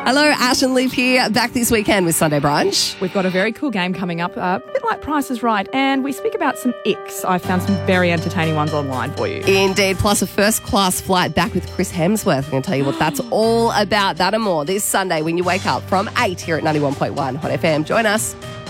Hello, Ash and Leaf here, back this weekend with Sunday Brunch. We've got a very cool game coming up, a bit like Price is Right, and we speak about some icks. I found some very entertaining ones online for you. Indeed, plus a first-class flight back with Chris Hemsworth. I'm going to tell you what that's all about, that and more, this Sunday when you wake up from 8 here at 91.1 Hot FM. Join us.